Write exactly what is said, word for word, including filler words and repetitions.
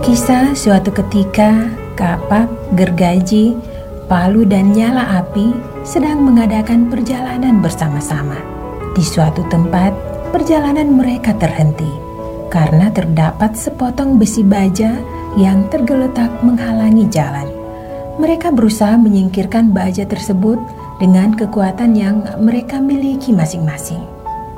Kisah suatu ketika, kapak, gergaji, palu dan nyala api sedang mengadakan perjalanan bersama-sama. Di suatu tempat, perjalanan mereka terhenti karena terdapat sepotong besi baja yang tergeletak menghalangi jalan. Mereka berusaha menyingkirkan baja tersebut dengan kekuatan yang mereka miliki masing-masing.